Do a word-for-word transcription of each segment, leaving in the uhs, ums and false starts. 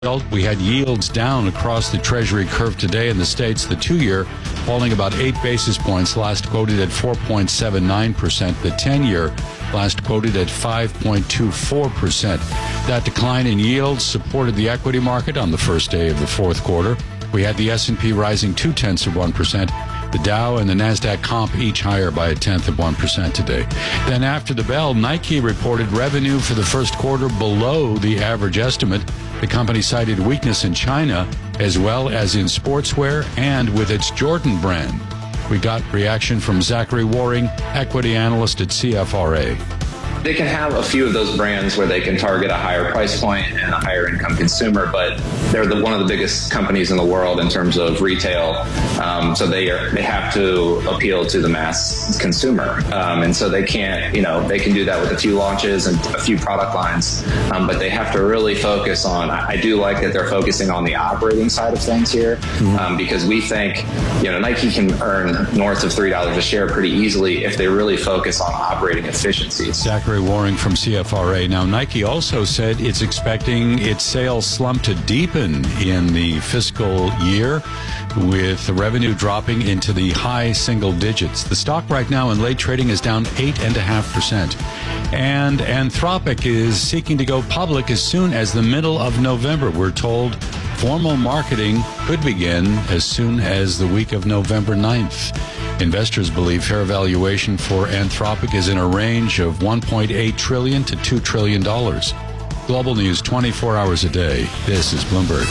We had yields down across the Treasury curve today in the States. The two-year falling about eight basis points, last quoted at four point seven nine percent. The ten-year last quoted at five point two four percent. That decline in yields supported the equity market on the first day of the fourth quarter. We had the S and P rising two-tenths of one percent. The Dow and the NASDAQ comp each higher by a tenth of one percent today. Then after the bell, Nike reported revenue for the first quarter below the average estimate. The company cited weakness in China as well as in sportswear and with its Jordan brand. We got reaction from Zachary Waring, equity analyst at C F R A. They can have a few of those brands where they can target a higher price point and a higher income consumer, but they're the, one of the biggest companies in the world in terms of retail. Um, so they are, they have to appeal to the mass consumer. Um, and so they can't, you know, they can do that with a few launches and a few product lines. Um, but they have to really focus on, I do like that they're focusing on the operating side of things here, mm-hmm. um, because we think, you know, Nike can earn north of three dollars a share pretty easily if they really focus on operating efficiencies. Zachary Waring from C F R A. Now, Nike also said it's expecting its sales slump to deepen in the fiscal year, with the revenue dropping into the high single digits. The stock right now in late trading is down eight point five percent. And Anthropic is seeking to go public as soon as the middle of November. We're told formal marketing could begin as soon as the week of November ninth. Investors believe fair valuation for Anthropic is in a range of one point eight trillion dollars to two trillion dollars. Global news twenty-four hours a day. This is Bloomberg.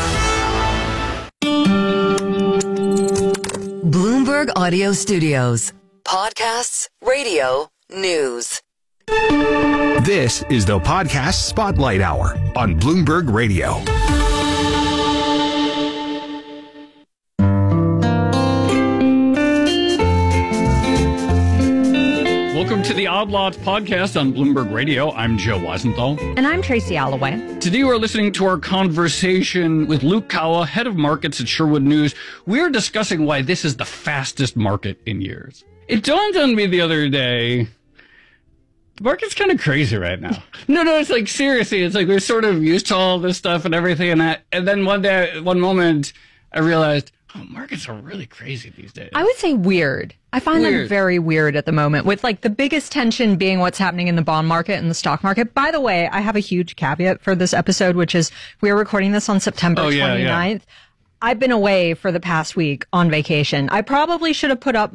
Bloomberg Audio Studios. Podcasts, radio, news. This is the Podcast Spotlight Hour on Bloomberg Radio. Welcome to the Odd Lots podcast on Bloomberg Radio. I'm Joe Weisenthal. And I'm Tracy Alloway. Today we're listening to our conversation with Luke Kawa, head of markets at Sherwood News. We're discussing why this is the fastest market in years. It dawned on me the other day, the market's kind of crazy right now. no, no, it's like, seriously, it's like we're sort of used to all this stuff and everything. And that, and then one day, one moment, I realized, oh, markets are really crazy these days. I would say weird. I find weird. them very weird at the moment, with like the biggest tension being what's happening in the bond market and the stock market. By the way, I have a huge caveat for this episode, which is we are recording this on September oh, yeah, twenty-ninth. Yeah. I've been away for the past week on vacation. I probably should have put up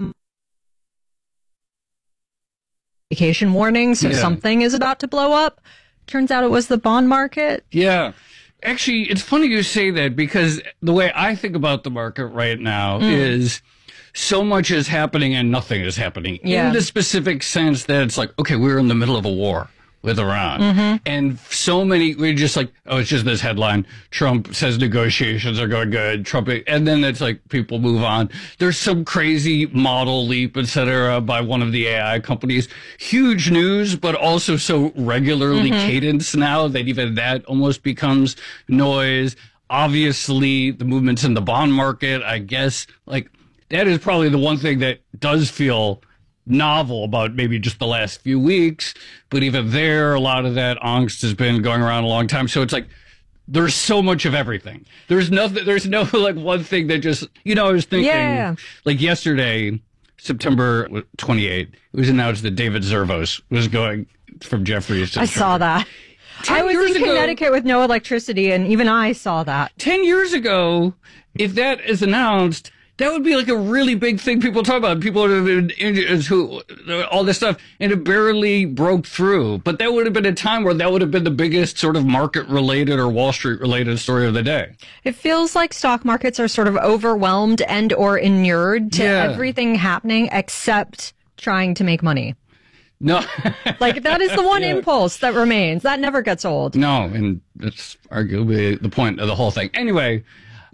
vacation warning, so yeah. something is about to blow up. Turns out it was the bond market. Yeah. Actually, it's funny you say that, because the way I think about the market right now mm. is so much is happening and nothing is happening. Yeah. In the specific sense that it's like, okay, we're in the middle of a war with Iran. Mm-hmm. And so many, we're just like, oh, it's just this headline. Trump says negotiations are going good. Trump, and then it's like people move on. There's some crazy model leap, et cetera, by one of the A I companies. Huge news, but also so regularly mm-hmm. cadenced now that even that almost becomes noise. Obviously, the movements in the bond market, I guess, like that is probably the one thing that does feel novel about maybe just the last few weeks, but even there, a lot of that angst has been going around a long time. So it's like there's so much of everything. There's nothing. There's no like one thing that just, you know. I was thinking yeah. like yesterday, September twenty-eighth, it was announced that David Zervos was going from Jefferies to. I saw that. I was in ago, Connecticut with no electricity, and even I saw that. Ten years ago, if that is announced, that would be like a really big thing people talk about. People who, all this stuff, and it barely broke through. But that would have been a time where that would have been the biggest sort of market-related or Wall Street-related story of the day. It feels like stock markets are sort of overwhelmed and or inured to yeah. everything happening except trying to make money. No. Like, that is the one yeah. impulse that remains. That never gets old. No, and that's arguably the point of the whole thing. Anyway,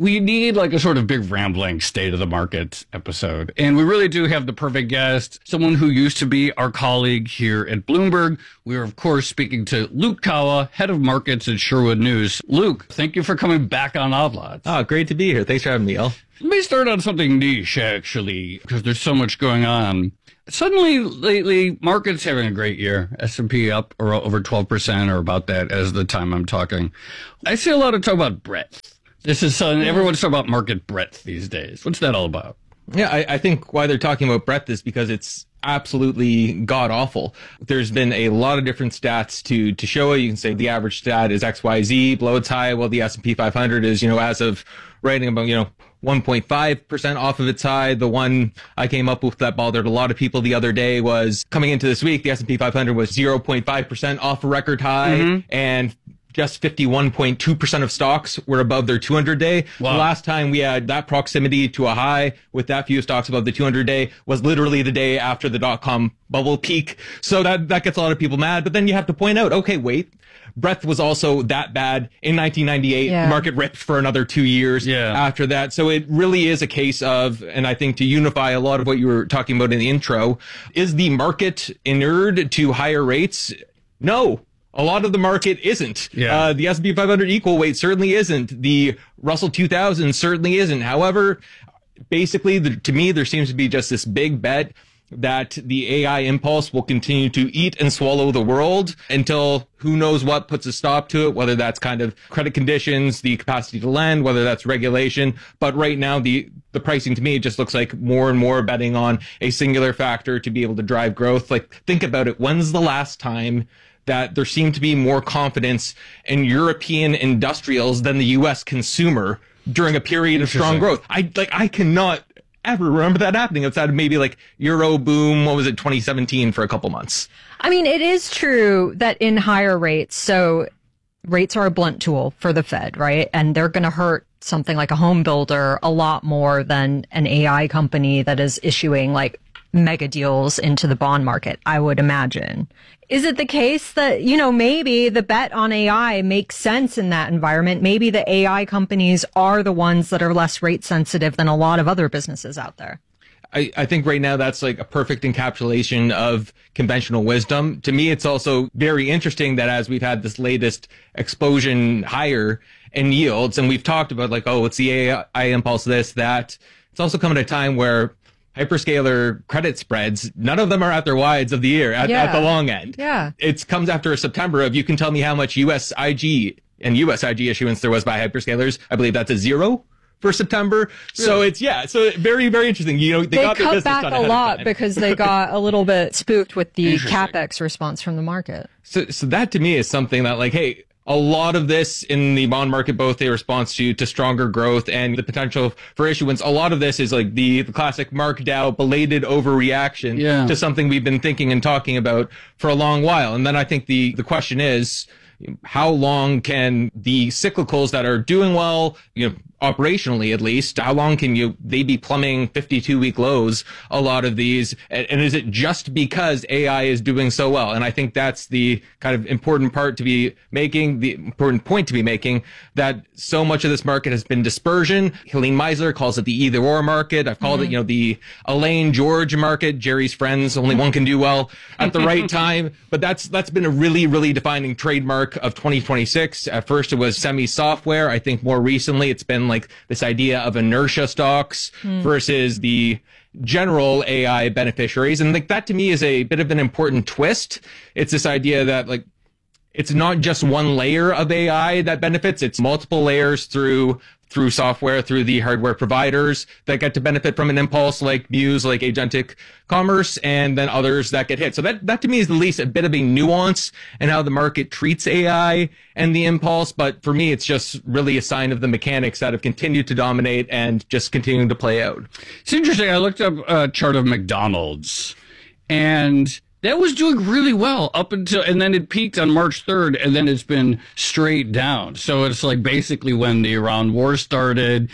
we need like a sort of big rambling state of the market episode. And we really do have the perfect guest, someone who used to be our colleague here at Bloomberg. We are, of course, speaking to Luke Kawa, head of markets at Sherwood News. Luke, thank you for coming back on Odd Lots. Oh, great to be here. Thanks for having me, El. Let me start on something niche, actually, because there's so much going on. Suddenly, lately, markets having a great year. S and P up or over twelve percent or about that as the time I'm talking. I see a lot of talk about breadth. This is something, everyone's talking about market breadth these days. What's that all about? Yeah, I, I think why they're talking about breadth is because it's absolutely god-awful. There's been a lot of different stats to to show it. You can say the average stat is X Y Z, below its high. Well, the S and P five hundred is, you know, as of writing about, you know, one point five percent off of its high. The one I came up with that bothered a lot of people the other day was coming into this week, the S and P five hundred was zero point five percent off a record high, mm-hmm. and just fifty-one point two percent of stocks were above their two hundred day. Wow. The last time we had that proximity to a high with that few stocks above the two hundred day was literally the day after the dot-com bubble peak. So that, that gets a lot of people mad. But then you have to point out, okay, wait, breadth was also that bad in nineteen ninety-eight. Yeah. Market ripped for another two years yeah. after that. So it really is a case of, and I think to unify a lot of what you were talking about in the intro, is the market inured to higher rates? No. A lot of the market isn't. Yeah. Uh, the S and P five hundred equal weight certainly isn't. The Russell two thousand certainly isn't. However, basically, the, to me, there seems to be just this big bet that the A I impulse will continue to eat and swallow the world until who knows what puts a stop to it, whether that's kind of credit conditions, the capacity to lend, whether that's regulation. But right now, the the pricing to me just looks like more and more betting on a singular factor to be able to drive growth. Like, think about it. When's the last time that there seemed to be more confidence in European industrials than the U S consumer during a period of strong growth? I like I cannot ever remember that happening outside of maybe like Euro boom, what was it, twenty seventeen for a couple months. I mean, it is true that in higher rates, so rates are a blunt tool for the Fed, right? And they're going to hurt something like a home builder a lot more than an A I company that is issuing like mega deals into the bond market, I would imagine. Is it the case that, you know, maybe the bet on A I makes sense in that environment? Maybe the A I companies are the ones that are less rate sensitive than a lot of other businesses out there. I, I think right now that's like a perfect encapsulation of conventional wisdom. To me, it's also very interesting that as we've had this latest explosion higher in yields, and we've talked about like, oh, it's the A I impulse, this, that. It's also come at a time where hyperscaler credit spreads, none of them are at their wides of the year at, yeah. at the long end. Yeah. It comes after a September of, you can tell me how much U S I G and U S I G issuance there was by hyperscalers. I believe that's a zero for September. Really? So it's, yeah, so very, very interesting. You know, they, they got their cut back a lot because they got a little bit spooked with the CapEx response from the market. So, so that to me is something that like, hey, a lot of this in the bond market, both a response to, to stronger growth and the potential for issuance. A lot of this is like the, the classic Mark Dow belated overreaction yeah. to something we've been thinking and talking about for a long while. And then I think the, the question is, how long can the cyclicals that are doing well, you know, operationally at least, how long can you they be plumbing fifty-two week lows, a lot of these, and, and is it just because A I is doing so well? And I think that's the kind of important part to be making, the important point to be making, that so much of this market has been dispersion. Helene Meisler calls it the either or market. I've called mm-hmm. it, you know, the Elaine George market, Jerry's friends, only one can do well at the right time. But that's that's been a really, really defining trademark of twenty twenty-six. At first it was semi-software. I think more recently it's been like this idea of inertia stocks mm. versus the general A I beneficiaries. And like that to me is a bit of an important twist. It's this idea that like it's not just one layer of A I that benefits, it's multiple layers through through software, through the hardware providers that get to benefit from an impulse like Muse, like agentic commerce, and then others that get hit. So that, that to me is at least a bit of a nuance in how the market treats A I and the impulse. But for me, it's just really a sign of the mechanics that have continued to dominate and just continuing to play out. It's interesting. I looked up a chart of McDonald's, and that was doing really well up until, and then it peaked on March third, and then it's been straight down. So it's like basically when the Iran war started,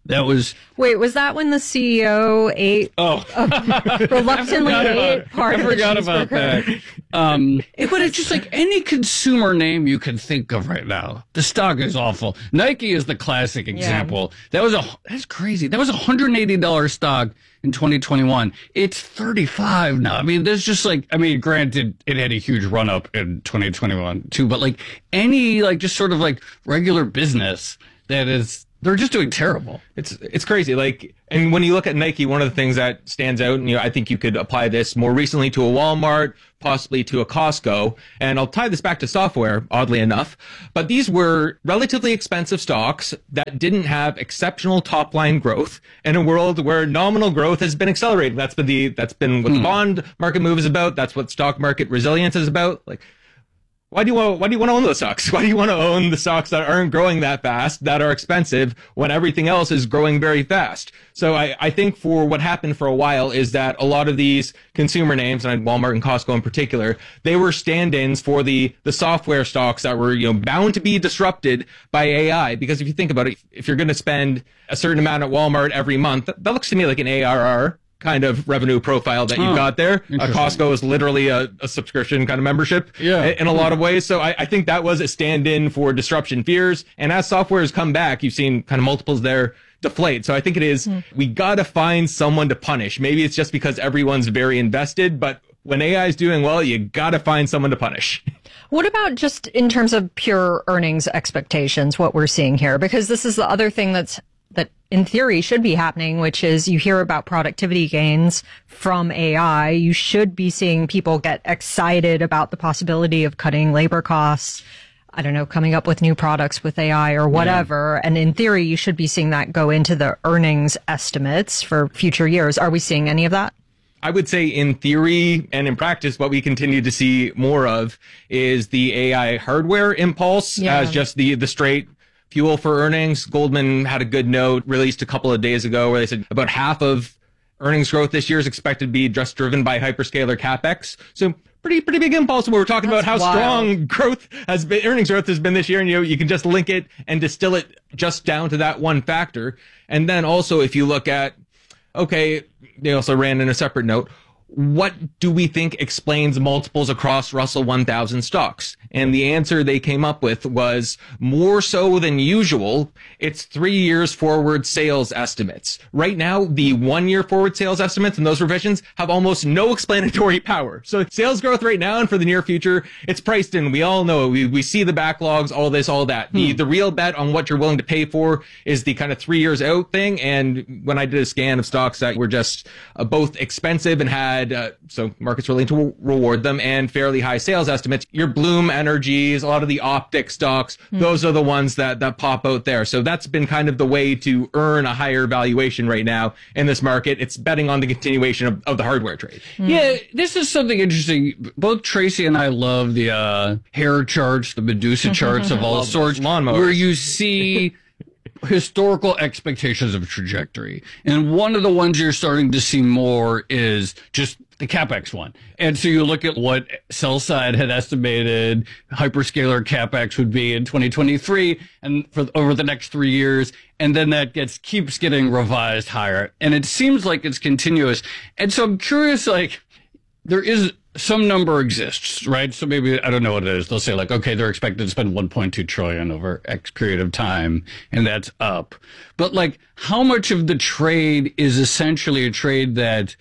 That was... Wait, was that when the C E O ate... Oh. Uh, reluctantly ate part I of the forgot about that. Um, it but it's just like any consumer name you can think of right now. The stock is awful. Nike is the classic example. Yeah. That was a... That's crazy. That was a one hundred eighty dollars stock in twenty twenty-one. It's thirty-five now. I mean, there's just like... I mean, granted, it had a huge run-up in twenty twenty-one, too. But like any, like, just sort of like regular business that is... They're just doing terrible. It's it's crazy. Like, and when you look at Nike, one of the things that stands out, and you know, I think you could apply this more recently to a Walmart, possibly to a Costco, and I'll tie this back to software, oddly enough. But these were relatively expensive stocks that didn't have exceptional top line growth in a world where nominal growth has been accelerating. That's been the that's been what the bond market move is about. That's what stock market resilience is about. Like, Why do you want? Why do you want to own those stocks? Why do you want to own the stocks that aren't growing that fast, that are expensive, when everything else is growing very fast? So I, I think for what happened for a while is that a lot of these consumer names, and Walmart and Costco in particular, they were stand-ins for the the software stocks that were, you know, bound to be disrupted by A I. Because if you think about it, if you're going to spend a certain amount at Walmart every month, that, that looks to me like an A R R kind of revenue profile that you've oh, got there. Uh, Costco is literally a, a subscription kind of membership yeah. in a lot of ways. So I, I think that was a stand-in for disruption fears. And as software has come back, you've seen kind of multiples there deflate. So I think it is, mm. we got to find someone to punish. Maybe it's just because everyone's very invested, but when A I is doing well, you got to find someone to punish. What about just in terms of pure earnings expectations, what we're seeing here? Because this is the other thing that's that in theory should be happening, which is you hear about productivity gains from A I. You should be seeing people get excited about the possibility of cutting labor costs, I don't know, coming up with new products with A I or whatever. Yeah. And in theory, you should be seeing that go into the earnings estimates for future years. Are we seeing any of that? I would say in theory and in practice, what we continue to see more of is the A I hardware impulse yeah. as just the, the straight fuel for earnings. Goldman had a good note released a couple of days ago where they said about half of earnings growth this year is expected to be just driven by hyperscaler capex. So pretty, pretty big impulse. We're talking That's about how wild. strong growth has been, earnings growth has been this year. And you know, you can just link it and distill it just down to that one factor. And then also, if you look at, okay, they also ran in a separate note, what do we think explains multiples across Russell one thousand stocks? And the answer they came up with was more so than usual. It's three years forward sales estimates. Right now, the one year forward sales estimates and those revisions have almost no explanatory power. So sales growth right now and for the near future, it's priced in. We all know, we, we see the backlogs, all this, all that. Hmm. The, the real bet on what you're willing to pay for is the kind of three years out thing. And when I did a scan of stocks that were just uh, both expensive and had Uh, so markets willing to re- reward them and fairly high sales estimates. Your Bloom Energies, a lot of the optic stocks, mm. those are the ones that, that pop out there. So that's been kind of the way to earn a higher valuation right now in this market. It's betting on the continuation of, of the hardware trade. Mm. Yeah, this is something interesting. Both Tracy and I love the uh, hair charts, the Medusa charts of all sorts, where you see historical expectations of trajectory. And one of the ones you're starting to see more is just the CapEx one. And so you look at what sell side had estimated hyperscaler CapEx would be in twenty twenty-three and for over the next three years. And then that gets, keeps getting revised higher. And it seems like it's continuous. And so I'm curious, like, there is some number exists, right? So maybe, I don't know what it is. They'll say like, okay, they're expected to spend one point two trillion over X period of time, and that's up. But like, how much of the trade is essentially a trade that,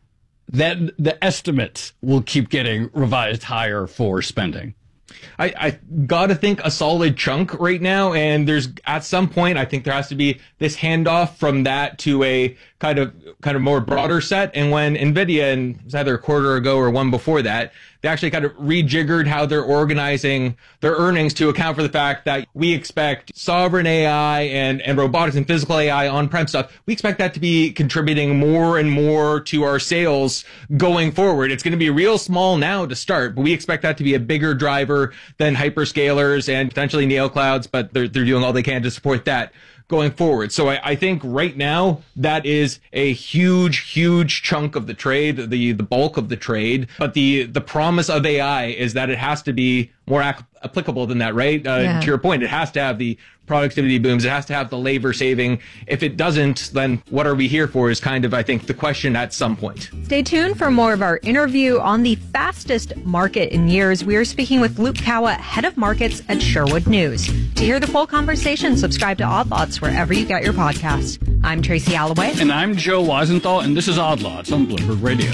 that the estimates will keep getting revised higher for spending? I, I gotta think a solid chunk right now, and there's at some point I think there has to be this handoff from that to a kind of kind of more broader set. And when NVIDIA, and it was either a quarter ago or one before that, they actually kind of rejiggered how they're organizing their earnings to account for the fact that we expect sovereign A I and, and robotics and physical A I on-prem stuff. We expect that to be contributing more and more to our sales going forward. It's going to be real small now to start, but we expect that to be a bigger driver than hyperscalers and potentially neoclouds, but they're, they're doing all they can to support that going forward. So I, I think right now that is a huge, huge chunk of the trade, the the bulk of the trade. But the the promise of A I is that it has to be more ac- applicable than that, right? Uh, Yeah. To your point, it has to have the productivity booms. It has to have the labor saving. If it doesn't, then what are we here for is kind of, I think, the question at some point. Stay tuned for more of our interview on the fastest market in years. We are speaking with Luke Kawa, head of markets at Sherwood News. To hear the full conversation, subscribe to Odd Lots wherever you get your podcasts. I'm Tracy Alloway. And I'm Joe Weisenthal, and this is Odd Lots on Bloomberg Radio.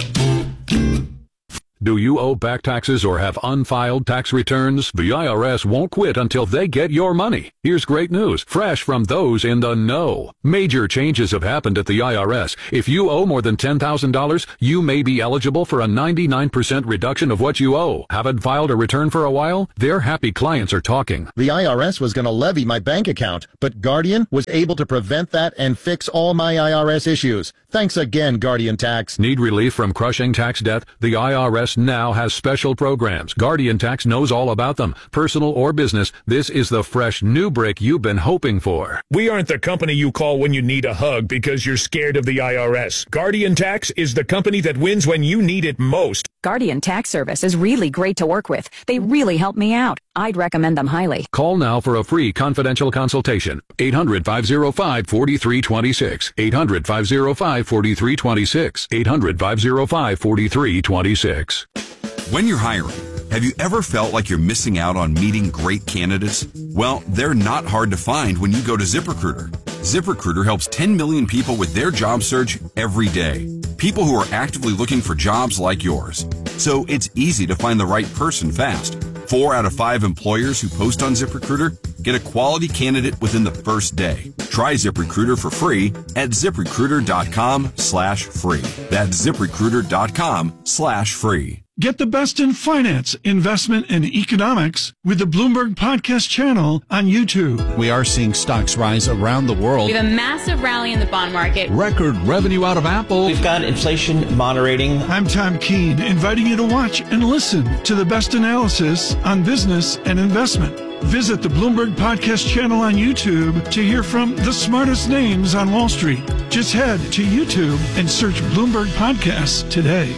Do you owe back taxes or have unfiled tax returns? The I R S won't quit until they get your money. Here's great news, fresh from those in the know. Major changes have happened at the I R S. If you owe more than ten thousand dollars, you may be eligible for a ninety-nine percent reduction of what you owe. Haven't filed a return for a while? Their happy clients are talking. The I R S was going to levy my bank account, but Guardian was able to prevent that and fix all my I R S issues. Thanks again, Guardian Tax. Need relief from crushing tax debt? The I R S now has special programs. Guardian Tax knows all about them. Personal or business, this is the fresh new break you've been hoping for. We aren't the company you call when you need a hug because you're scared of the I R S. Guardian Tax is the company that wins when you need it most. Guardian Tax Service is really great to work with. They really help me out. I'd recommend them highly. Call now for a free confidential consultation. eight hundred, five oh five, four three two six. eight hundred, five oh five, four three two six. eight hundred, five oh five, four three two six. When you're hiring, have you ever felt like you're missing out on meeting great candidates? Well, they're not hard to find when you go to ZipRecruiter. ZipRecruiter helps ten million people with their job search every day. People who are actively looking for jobs like yours. So it's easy to find the right person fast. Four out of five employers who post on ZipRecruiter get a quality candidate within the first day. Try ZipRecruiter for free at ZipRecruiter.com slash free. That's ZipRecruiter.com slash free. Get the best in finance, investment, and economics with the Bloomberg Podcast channel on YouTube. We are seeing stocks rise around the world. We have a massive rally in the bond market. Record revenue out of Apple. We've got inflation moderating. I'm Tom Keene, inviting you to watch and listen to the best analysis on business and investment. Visit the Bloomberg Podcast channel on YouTube to hear from the smartest names on Wall Street. Just head to YouTube and search Bloomberg Podcasts today.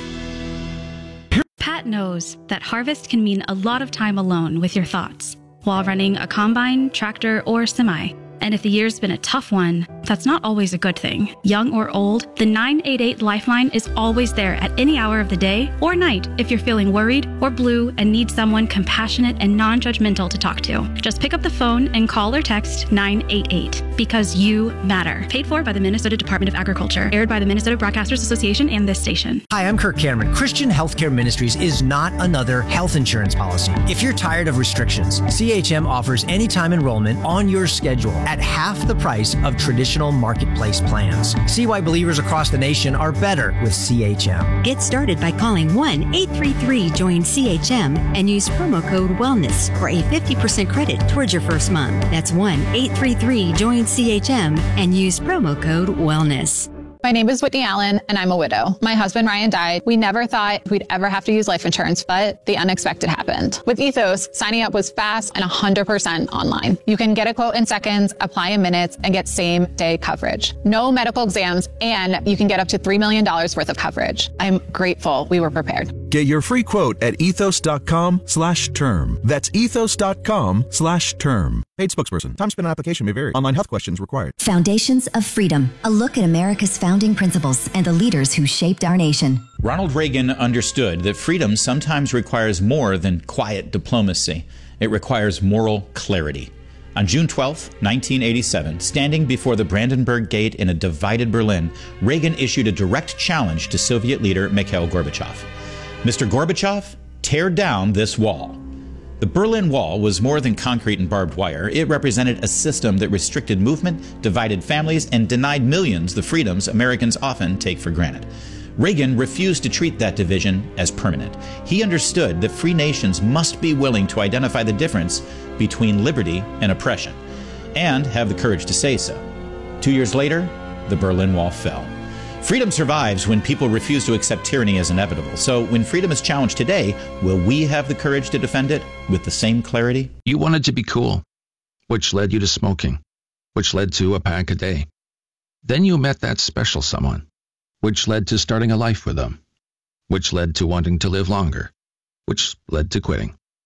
Pat knows that harvest can mean a lot of time alone with your thoughts while running a combine, tractor, or semi. And if the year's been a tough one, that's not always a good thing. Young or old, the nine eight eight Lifeline is always there at any hour of the day or night if you're feeling worried or blue and need someone compassionate and non-judgmental to talk to. Just pick up the phone and call or text nine eight eight because you matter. Paid for by the Minnesota Department of Agriculture. Aired by the Minnesota Broadcasters Association and this station. Hi, I'm Kirk Cameron. Christian Healthcare Ministries is not another health insurance policy. If you're tired of restrictions, C H M offers anytime enrollment on your schedule at half the price of traditional marketplace plans. See why believers across the nation are better with C H M. Get started by calling one eight three three join C H M and use promo code WELLNESS for a fifty percent credit towards your first month. That's one eight three three join C H M and use promo code WELLNESS. My name is Whitney Allen, and I'm a widow. My husband, Ryan, died. We never thought we'd ever have to use life insurance, but the unexpected happened. With Ethos, signing up was fast and one hundred percent online. You can get a quote in seconds, apply in minutes, and get same-day coverage. No medical exams, and you can get up to three million dollars worth of coverage. I'm grateful we were prepared. Get your free quote at ethos.com slash term. That's ethos.com slash term. Paid spokesperson. Time spent on application may vary. Online health questions required. Foundations of Freedom. A look at America's founding principles and the leaders who shaped our nation. Ronald Reagan understood that freedom sometimes requires more than quiet diplomacy. It requires moral clarity. On June twelfth, nineteen eighty-seven, standing before the Brandenburg Gate in a divided Berlin, Reagan issued a direct challenge to Soviet leader Mikhail Gorbachev. Mister Gorbachev, tear down this wall. The Berlin Wall was more than concrete and barbed wire. It represented a system that restricted movement, divided families, and denied millions the freedoms Americans often take for granted. Reagan refused to treat that division as permanent. He understood that free nations must be willing to identify the difference between liberty and oppression, and have the courage to say so. Two years later, the Berlin Wall fell. Freedom survives when people refuse to accept tyranny as inevitable. So when freedom is challenged today, will we have the courage to defend it with the same clarity? You wanted to be cool, which led you to smoking, which led to a pack a day. Then you met that special someone, which led to starting a life with them, which led to wanting to live longer, which led to quitting.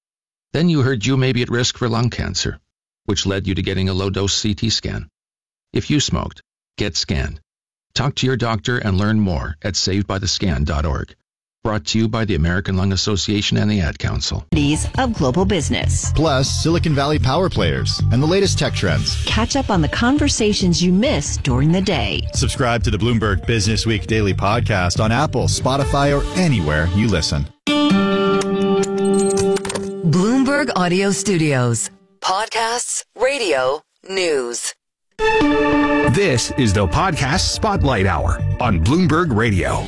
Then you heard you may be at risk for lung cancer, which led you to getting a low-dose C T scan. If you smoked, get scanned. Talk to your doctor and learn more at saved by the scan dot org. Brought to you by the American Lung Association and the Ad Council. Of global business. Plus, Silicon Valley power players and the latest tech trends. Catch up on the conversations you missed during the day. Subscribe to the Bloomberg Business Week Daily Podcast on Apple, Spotify, or anywhere you listen. Bloomberg Audio Studios. Podcasts, radio, news. This is the Podcast Spotlight Hour on Bloomberg Radio.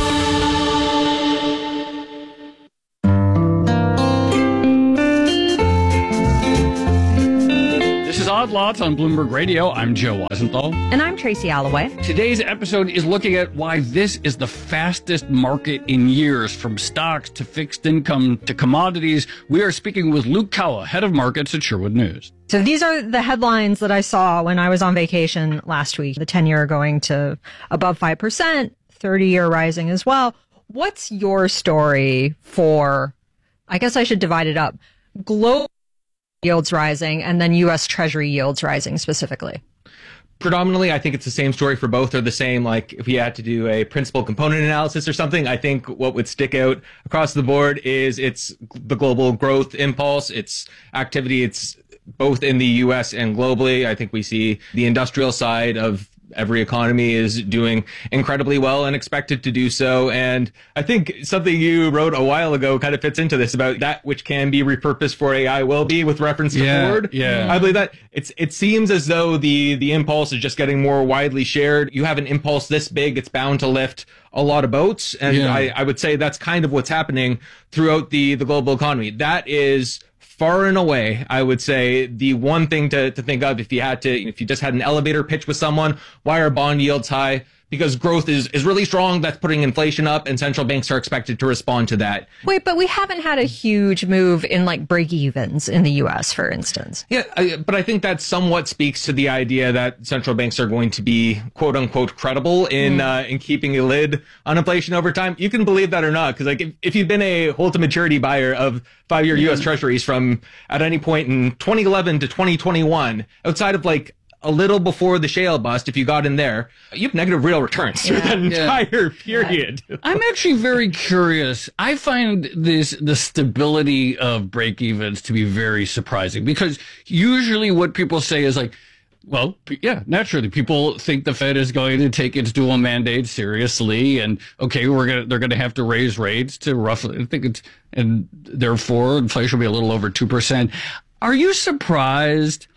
Odd Lots on Bloomberg Radio. I'm Joe Weisenthal. And I'm Tracy Alloway. Today's episode is looking at why this is the fastest market in years, from stocks to fixed income to commodities. We are speaking with Luke Kawa, head of markets at Sherwood News. So these are the headlines that I saw when I was on vacation last week. The ten-year going to above five percent, thirty-year rising as well. What's your story for, I guess I should divide it up, global yields rising and then U S Treasury yields rising specifically? Predominantly, I think it's the same story for both. They're the same. Like if we had to do a principal component analysis or something, I think what would stick out across the board is it's the global growth impulse. It's activity. It's both in the U S and globally. I think we see the industrial side of every economy is doing incredibly well and expected to do so. And I think something you wrote a while ago kind of fits into this about that which can be repurposed for A I will be, with reference to yeah, Ford. Yeah. I believe that it's it seems as though the the impulse is just getting more widely shared. You have an impulse this big, it's bound to lift a lot of boats. And yeah. I, I would say that's kind of what's happening throughout the, the global economy. That is far and away, I would say, the one thing to, to think of if you had to, if you just had an elevator pitch with someone, why are bond yields high? Because growth is, is really strong. That's putting inflation up, and central banks are expected to respond to that. Wait, but we haven't had a huge move in like break evens in the U S, for instance. Yeah, I, but I think that somewhat speaks to the idea that central banks are going to be quote unquote credible in mm. uh, in keeping a lid on inflation over time. You can believe that or not, because like if, if you've been a hold to maturity buyer of five-year yeah. U S Treasuries from at any point in twenty eleven to twenty twenty-one, outside of like a little before the shale bust, if you got in there, you have negative real returns through yeah, that entire yeah. period. I'm actually very curious. I find this the stability of break-evens to be very surprising, because usually what people say is like, well, yeah, naturally, people think the Fed is going to take its dual mandate seriously, and okay, we're gonna they're going to have to raise rates to roughly, I think it's, and therefore inflation will be a little over two percent. Are you surprised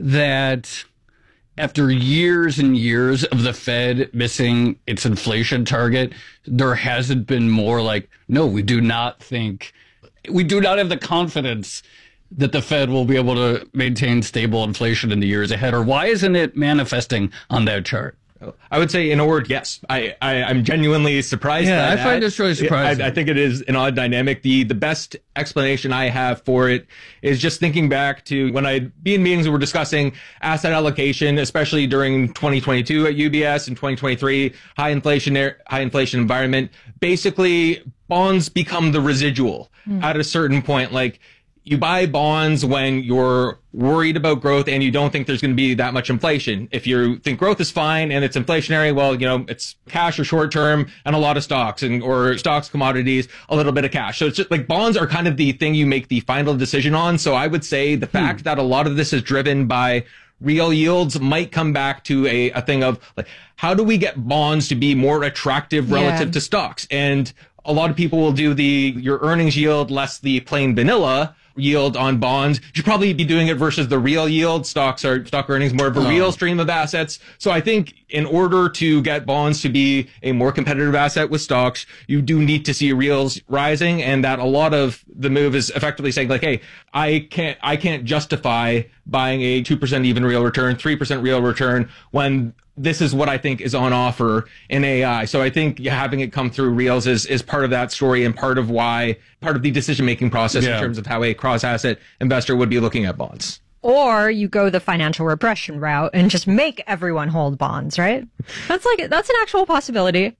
that after years and years of the Fed missing its inflation target, there hasn't been more like, no, we do not think, we do not have the confidence that the Fed will be able to maintain stable inflation in the years ahead? Or why isn't it manifesting on that chart? I would say, in a word, yes. I, I, I'm genuinely surprised yeah, by I that. find this really surprising. I, I think it is an odd dynamic. The the best explanation I have for it is just thinking back to when I'd be in meetings and we're discussing asset allocation, especially during twenty twenty-two at U B S and twenty twenty-three, high inflation, high inflation environment. Basically, bonds become the residual mm. at a certain point. Like, you buy bonds when you're worried about growth and you don't think there's going to be that much inflation. If you think growth is fine and it's inflationary, well, you know, it's cash or short term and a lot of stocks, and or stocks, commodities, a little bit of cash. So it's just like bonds are kind of the thing you make the final decision on. So I would say the hmm. fact that a lot of this is driven by real yields might come back to a, a thing of like, how do we get bonds to be more attractive relative yeah. to stocks? And a lot of people will do the your earnings yield less the plain vanilla yield on bonds. You should probably be doing it versus the real yield. Stocks are stock earnings, more of a oh. real stream of assets. So I think in order to get bonds to be a more competitive asset with stocks, you do need to see reals rising, and that a lot of the move is effectively saying like, hey, I can't I can't justify buying a two percent even real return, three percent real return when this is what I think is on offer in A I. So I think having it come through reals is, is part of that story and part of why, part of the decision-making process yeah. in terms of how a cross-asset investor would be looking at bonds. Or you go the financial repression route and just make everyone hold bonds, right? That's like, that's an actual possibility.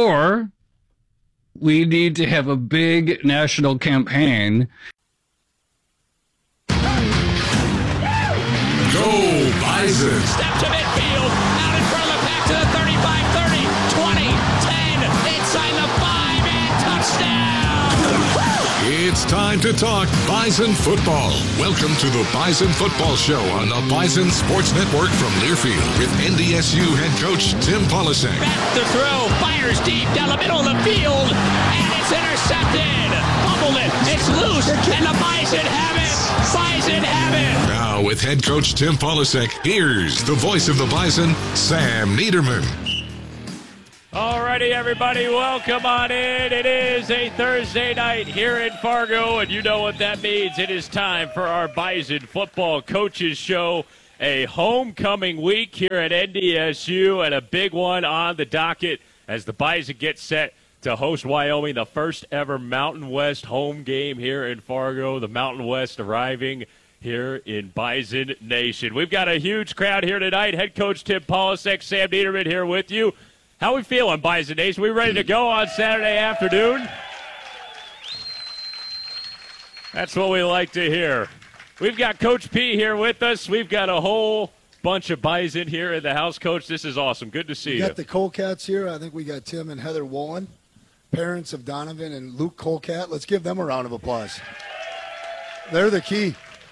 Or we need to have a big national campaign Go Bison! Step to midfield, out in front of the pack to the thirty-five, thirty, twenty, ten, inside the five, and touchdown! It's time to talk Bison football. Welcome to the Bison Football Show on the Bison Sports Network from Learfield with N D S U head coach Tim Polasek. Back to throw, fires deep down the middle of the field, and it's intercepted. Fumbled it, it's loose, and the Bison have it. Bison have it. Now with head coach Tim Polasek, here's the voice of the Bison, Sam Niederman. Alrighty, everybody, welcome on in. It is a Thursday night here in Fargo, and you know what that means. It is time for our Bison Football Coaches Show, a homecoming week here at N D S U, and a big one on the docket as the Bison get set to host Wyoming, the first ever Mountain West home game here in Fargo. The Mountain West arriving here in Bison Nation. We've got a huge crowd here tonight. Head coach Tim Polasek, Sam Niederman here with you. How we feeling, Bison Nation? We ready to go on Saturday afternoon? That's what we like to hear. We've got Coach P here with us. We've got a whole bunch of Bison here in the house. Coach, this is awesome. Good to see we you. We got the Colcats here. I think we got Tim and Heather Wolin, parents of Donovan and Luke Colcat. Let's give them a round of applause. They're the key.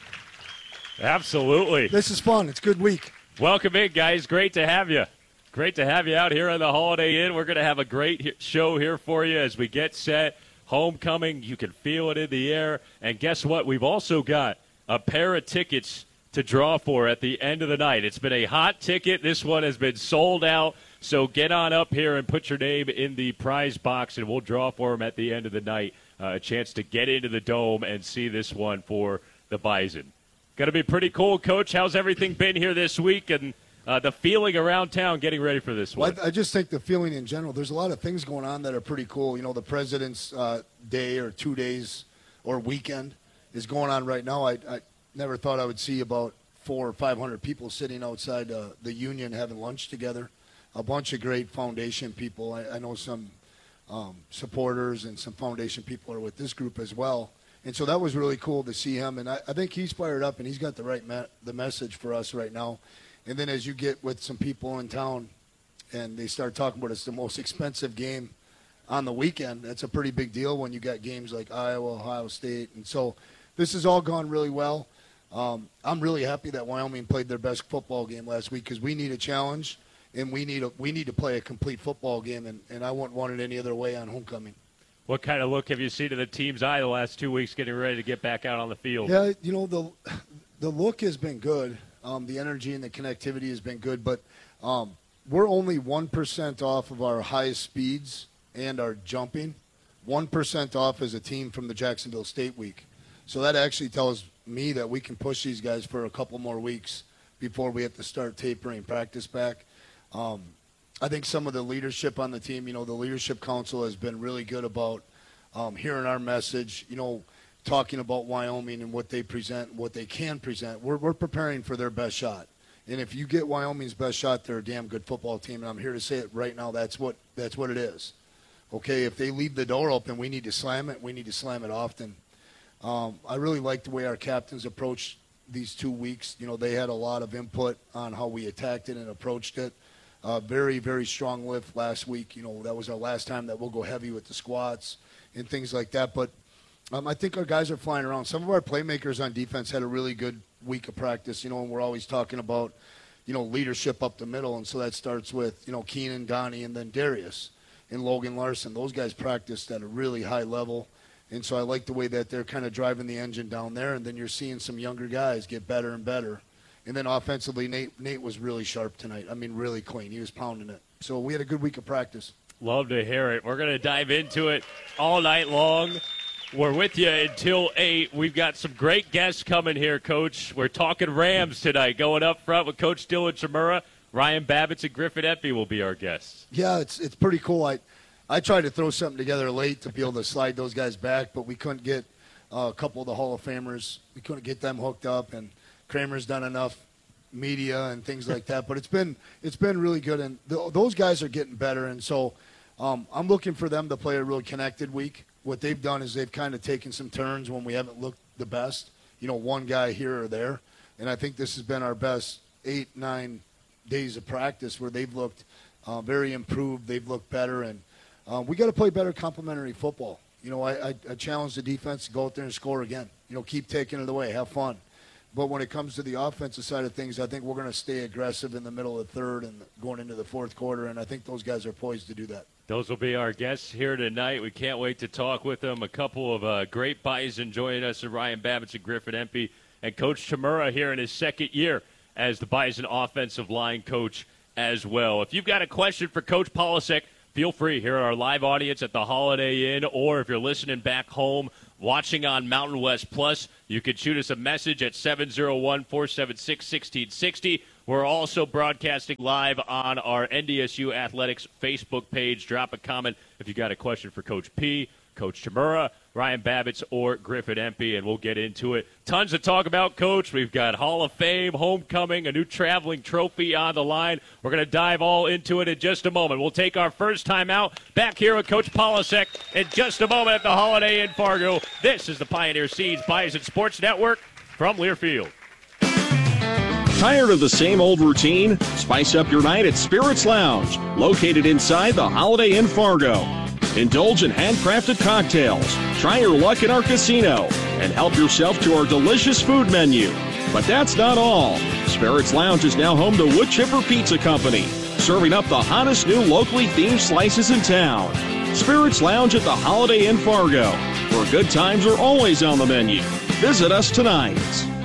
Absolutely. This is fun. It's a good week. Welcome in, guys. Great to have you. Great to have you out here on the Holiday Inn. We're going to have a great show here for you as we get set. Homecoming, you can feel it in the air. And guess what? We've also got a pair of tickets to draw for at the end of the night. It's been a hot ticket. This one has been sold out. So get on up here and put your name in the prize box, and we'll draw for them at the end of the night. Uh, a chance to get into the Dome and see this one for the Bison. Going to be pretty cool, Coach. How's everything been here this week? And Uh, the feeling around town getting ready for this one. Well, I, I just think the feeling in general, there's a lot of things going on that are pretty cool. You know, the President's uh, Day or two days or weekend is going on right now. I, I never thought I would see about four or five hundred people sitting outside uh, the Union having lunch together. A bunch of great foundation people. I, I know some um, supporters and some foundation people are with this group as well. And so that was really cool to see him. And I, I think he's fired up and he's got the right me- the message for us right now. And then as you get with some people in town and they start talking about it's the most expensive game on the weekend, that's a pretty big deal when you got games like Iowa, Ohio State. And so this has all gone really well. Um, I'm really happy that Wyoming played their best football game last week because we need a challenge and we need a, we need to play a complete football game, and, and I wouldn't want it any other way on homecoming. What kind of look have you seen to the team's eye the last two weeks getting ready to get back out on the field? Yeah, you know, the the look has been good. Um, the energy and the connectivity has been good, but um, we're only one percent off of our highest speeds and our jumping, one percent off as a team from the Jacksonville State week. So that actually tells me that we can push these guys for a couple more weeks before we have to start tapering practice back. Um, I think some of the leadership on the team, you know, the Leadership Council has been really good about um, hearing our message, you know, talking about Wyoming and what they present, what they can present. We're we're preparing for their best shot. And if you get Wyoming's best shot, they're a damn good football team. And I'm here to say it right now. That's what that's what it is. Okay, if they leave the door open, we need to slam it. We need to slam it often. Um, I really like the way our captains approached these two weeks. You know, they had a lot of input on how we attacked it and approached it. Uh, very, very strong lift last week. You know, that was our last time that we'll go heavy with the squats and things like that. But Um, I think our guys are flying around. Some of our playmakers on defense had a really good week of practice, you know, and we're always talking about, you know, leadership up the middle. And so that starts with, you know, Keenan, Donnie, and then Darius and Logan Larson. Those guys practiced at a really high level. And so I like the way that they're kind of driving the engine down there. And then you're seeing some younger guys get better and better. And then offensively, Nate, Nate was really sharp tonight. I mean, really clean. He was pounding it. So we had a good week of practice. Love to hear it. We're going to dive into it all night long. We're with you until eight. We've got some great guests coming here, Coach. We're talking Rams tonight, going up front with Coach Dylan Chmura. Ryan Babbitts and Griffin Eppy will be our guests. Yeah, it's it's pretty cool. I I tried to throw something together late to be able to slide those guys back, but we couldn't get uh, a couple of the Hall of Famers. We couldn't get them hooked up, and Kramer's done enough media and things like that. But it's been it's been really good, and th- those guys are getting better. And so um, I'm looking for them to play a really connected week. What they've done is they've kind of taken some turns when we haven't looked the best. You know, one guy here or there. And I think this has been our best eight, nine days of practice where they've looked uh, very improved. They've looked better. And uh, we got to play better complementary football. You know, I, I, I challenge the defense to go out there and score again. You know, keep taking it away, have fun. But when it comes to the offensive side of things, I think we're going to stay aggressive in the middle of the third and going into the fourth quarter, and I think those guys are poised to do that. Those will be our guests here tonight. We can't wait to talk with them. A couple of uh, great Bison joining us, Ryan Babbitts and Griffin Empey, and Coach Chmura here in his second year as the Bison offensive line coach as well. If you've got a question for Coach Polasek, feel free here at our live audience at the Holiday Inn, or if you're listening back home, watching on Mountain West Plus, you can shoot us a message at seven oh one, four seven six, one six six oh. We're also broadcasting live on our N D S U Athletics Facebook page. Drop a comment if you got a question for Coach P, Coach Chmura, Ryan Babbitts, or Griffin Empey, and we'll get into it. Tons to talk about, Coach. We've got Hall of Fame, homecoming, a new traveling trophy on the line. We're going to dive all into it in just a moment. We'll take our first time out back here with Coach Polasek in just a moment at the Holiday Inn Fargo. This is the Pioneer Seeds Bison Sports Network from Learfield. Tired of the same old routine? Spice up your night at Spirits Lounge, located inside the Holiday Inn Fargo. Indulge in handcrafted cocktails, try your luck in our casino, and help yourself to our delicious food menu. But that's not all. Spirits Lounge is now home to Wood Chipper Pizza Company, serving up the hottest new locally themed slices in town. Spirits Lounge at the Holiday Inn Fargo, where good times are always on the menu. Visit us tonight.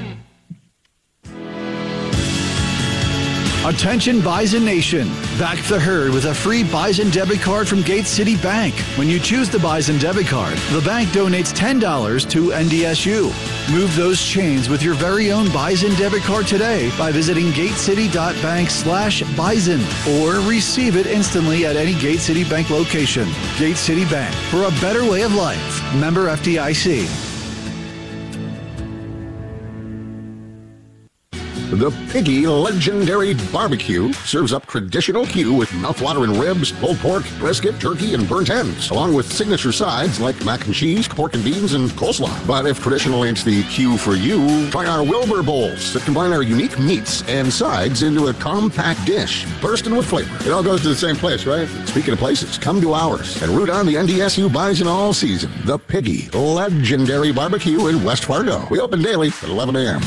Attention Bison Nation. Back the herd with a free Bison debit card from Gate City Bank. When you choose the Bison debit card, the bank donates ten dollars to N D S U. Move those chains with your very own Bison debit card today by visiting gatecity.bank slash bison or receive it instantly at any Gate City Bank location. Gate City Bank, for a better way of life. Member F D I C. The Piggy Legendary Barbecue serves up traditional Q with mouthwatering ribs, pulled pork, brisket, turkey, and burnt ends, along with signature sides like mac and cheese, pork and beans, and coleslaw. But if traditional ain't the Q for you, try our Wilbur Bowls that combine our unique meats and sides into a compact dish, bursting with flavor. It all goes to the same place, right? Speaking of places, come to ours and root on the N D S U Bison all season. The Piggy Legendary Barbecue in West Fargo. We open daily at eleven a.m.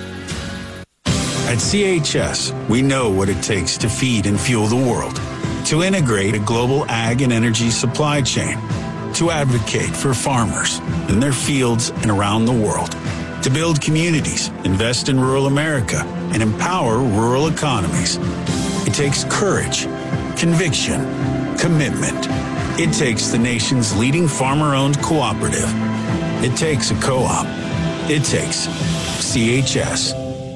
At C H S, we know what it takes to feed and fuel the world, to integrate a global ag and energy supply chain, to advocate for farmers in their fields and around the world, to build communities, invest in rural America, and empower rural economies. It takes courage, conviction, commitment. It takes the nation's leading farmer-owned cooperative. It takes a co-op. It takes C H S.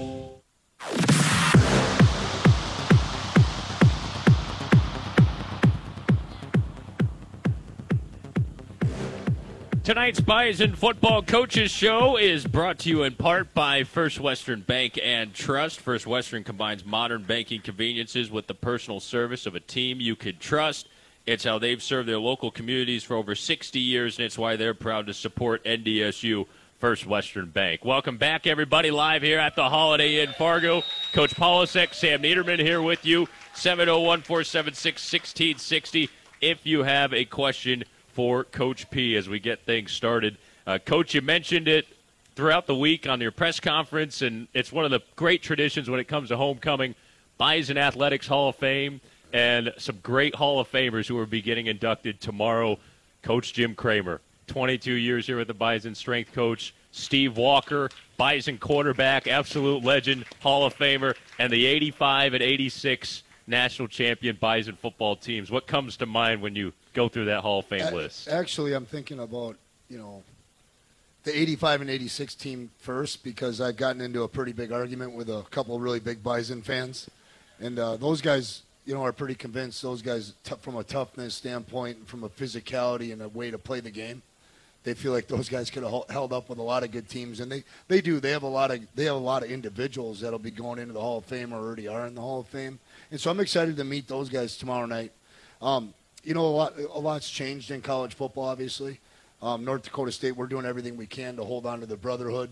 Tonight's Bison Football Coaches Show is brought to you in part by First Western Bank and Trust. First Western combines modern banking conveniences with the personal service of a team you can trust. It's how they've served their local communities for over sixty years, and it's why they're proud to support N D S U First Western Bank. Welcome back, everybody, live here at the Holiday Inn Fargo. Coach Polasek, Sam Niederman here with you, seven oh one, four seven six, one six six oh if you have a question for Coach P as we get things started. Uh, Coach, you mentioned it throughout the week on your press conference, and it's one of the great traditions when it comes to homecoming. Bison Athletics Hall of Fame, and some great Hall of Famers who will be getting inducted tomorrow. Coach Jim Kramer, twenty-two years here with the Bison strength coach. Steve Walker, Bison quarterback, absolute legend, Hall of Famer, and the eighty-five and eighty-six national champion Bison football teams. What comes to mind when you go through that Hall of Fame list? Actually, I'm thinking about, you know, the eighty-five and eighty-six team first, because I've gotten into a pretty big argument with a couple of really big Bison fans. And uh, those guys, you know, are pretty convinced those guys, t- from a toughness standpoint, from a physicality and a way to play the game, they feel like those guys could have held up with a lot of good teams. And they, they do. They have a lot of they have a lot of individuals that'll be going into the Hall of Fame or already are in the Hall of Fame. And so I'm excited to meet those guys tomorrow night. Um, you know, a lot a lot's changed in college football, obviously. Um, North Dakota State, we're doing everything we can to hold on to the brotherhood.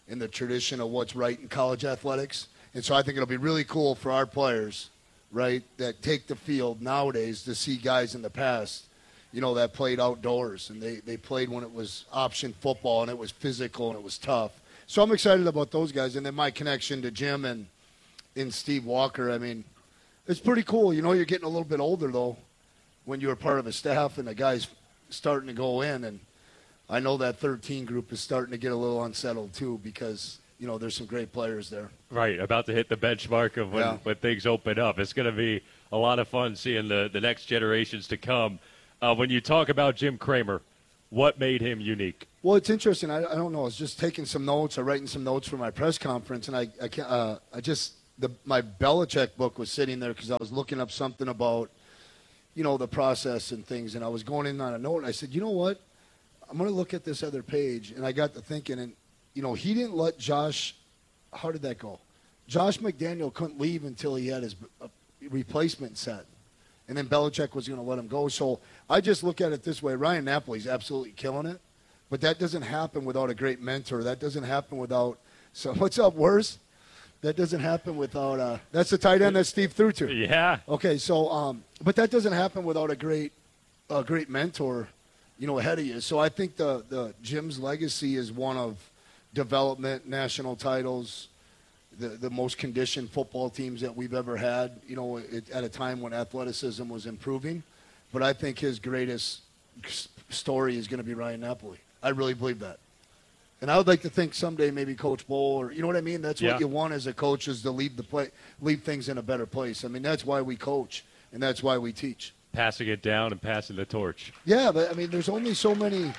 in the tradition of what's right in college athletics. And so I think it'll be really cool for our players, right, that take the field nowadays to see guys in the past, you know, that played outdoors. And they, they played when it was option football and it was physical and it was tough. So I'm excited about those guys. And then my connection to Jim and, and Steve Walker, I mean, it's pretty cool. You know, you're getting a little bit older, though, when you're part of a staff and the guys starting to go in. And I know that thirteen group is starting to get a little unsettled, too, because, you know, there's some great players there. Right, about to hit the benchmark of when, Yeah. when things open up. It's going to be a lot of fun seeing the, the next generations to come. Uh, when you talk about Jim Kramer, what made him unique? Well, it's interesting. I, I don't know. I was just taking some notes or writing some notes for my press conference, and I I, can't, uh, I just the my Belichick book was sitting there because I was looking up something about, you know, the process and things, and I was going in on a note, and I said, you know what? I'm going to look at this other page, and I got to thinking, and you know, he didn't let Josh. How did that go? Josh McDaniel couldn't leave until he had his uh, replacement set. And then Belichick was going to let him go. So I just look at it this way. Ryan Napoli's absolutely killing it. But that doesn't happen without a great mentor. That doesn't happen without – so what's up, Worse? That doesn't happen without uh, – that's the tight end that Steve threw to. Yeah. Okay, so um, – but that doesn't happen without a great a great mentor, you know, ahead of you. So I think the, the Jim's legacy is one of development, national titles, The, the most conditioned football teams that we've ever had, you know, it, at a time when athleticism was improving. But I think his greatest story is going to be Ryan Napoli. I really believe that. And I would like to think someday maybe Coach Bowl, or you know what I mean? That's Yeah. what you want as a coach, is to leave the play, leave things in a better place. I mean, that's why we coach, and that's why we teach. Passing it down and passing the torch. Yeah, but I mean, there's only so many,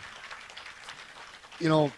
you know,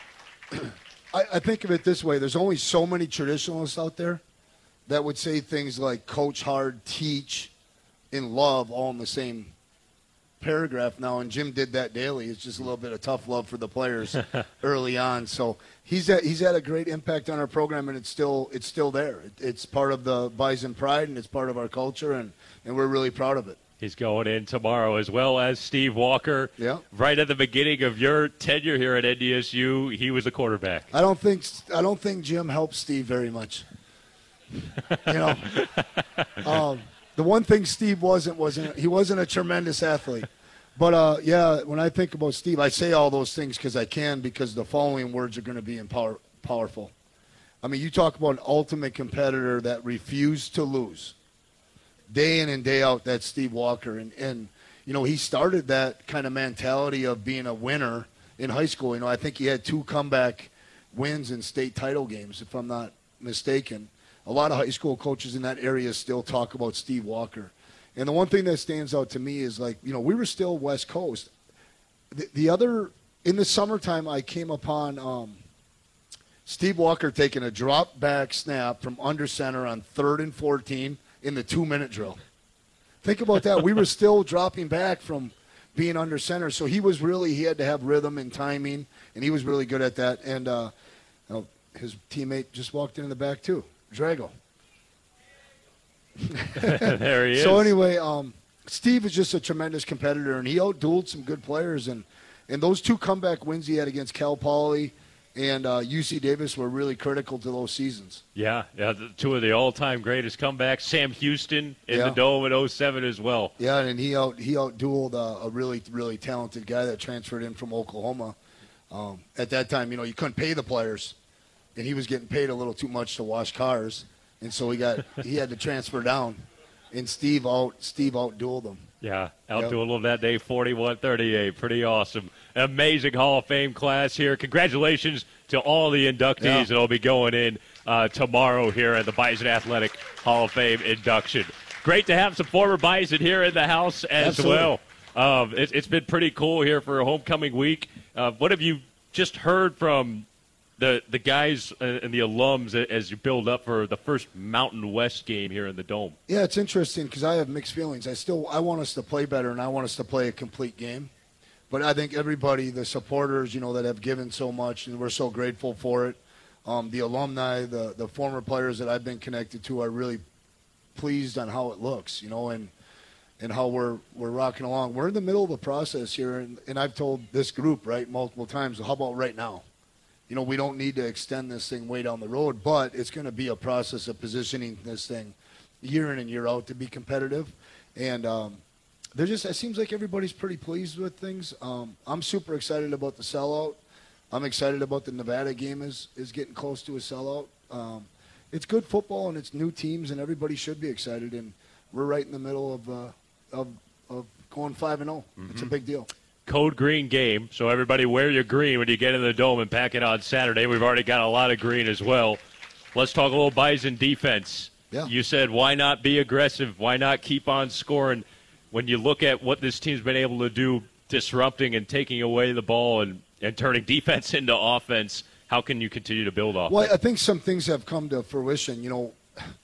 I, I think of it this way. There's only so many traditionalists out there that would say things like coach hard, teach, and love all in the same paragraph now. And Jim did that daily. It's just a little bit of tough love for the players early on. So he's had, he's had a great impact on our program, and it's still it's still there. It, it's part of the Bison pride, and it's part of our culture, and, and we're really proud of it. He's going in tomorrow, as well as Steve Walker. Yeah. Right at the beginning of your tenure here at N D S U, he was the quarterback. I don't think I don't think Jim helped Steve very much. You know, um, the one thing Steve wasn't wasn't he wasn't a tremendous athlete. But uh, yeah, when I think about Steve, I say all those things because I can, because the following words are going to be empower, powerful. I mean, you talk about an ultimate competitor that refused to lose. Day in and day out, that's Steve Walker. And, and, you know, he started that kind of mentality of being a winner in high school. You know, I think he had two comeback wins in state title games, if I'm not mistaken. A lot of high school coaches in that area still talk about Steve Walker. And the one thing that stands out to me is, like, you know, we were still West Coast. The, the other, in the summertime, I came upon um, Steve Walker taking a drop back snap from under center on third and fourteen in the two-minute drill. Think about that. We were still dropping back from being under center. So he was really, he had to have rhythm and timing, and he was really good at that. And uh, you know, his teammate just walked in in the back, too, Drago. There he is. So anyway, um, Steve is just a tremendous competitor, and he outdueled some good players. And, and those two comeback wins he had against Cal Poly and uh, U C Davis were really critical to those seasons. Yeah, yeah, the, two of the all-time greatest comebacks. Sam Houston in Yeah. the Dome in oh seven as well. Yeah, and he out he outdueled uh, a really really talented guy that transferred in from Oklahoma. Um, at that time, you know, you couldn't pay the players, and he was getting paid a little too much to wash cars, and so he got he had to transfer down, and Steve out Steve outdueled him. Yeah, out Yep. to a little that day, forty-one thirty-eight. Pretty awesome. Amazing Hall of Fame class here. Congratulations to all the inductees Yeah. that will be going in uh, tomorrow here at the Bison Athletic Hall of Fame induction. Great to have some former Bison here in the house as Absolutely. well. Um, it, it's been pretty cool here for a homecoming week. Uh, what have you just heard from the the guys and the alums as you build up for the first Mountain West game here in the Dome? Yeah, it's interesting because I have mixed feelings. I still I want us to play better, and I want us to play a complete game. But I think everybody, the supporters, you know, that have given so much, and we're so grateful for it. Um, the alumni, the the former players that I've been connected to, are really pleased on how it looks, you know, and and how we're we're rocking along. We're in the middle of a process here, and, and I've told this group, right, multiple times, how about right now? you know, we don't need to extend this thing way down the road, but it's going to be a process of positioning this thing year in and year out to be competitive. And um, they're just, it seems like everybody's pretty pleased with things. Um, I'm super excited about the sellout. I'm excited about the Nevada game is, is getting close to a sellout. Um, it's good football and it's new teams and everybody should be excited. And we're right in the middle of, uh, of, of going five and oh. Mm-hmm. It's a big deal. Code Green game, so everybody wear your green when you get in the Dome and pack it on Saturday. We've already got a lot of green as well. Let's talk a little Bison defense. Yeah. You said, why not be aggressive? Why not keep on scoring? When you look at what this team's been able to do, disrupting and taking away the ball and, and turning defense into offense, how can you continue to build off Well, it? I think some things have come to fruition. You know,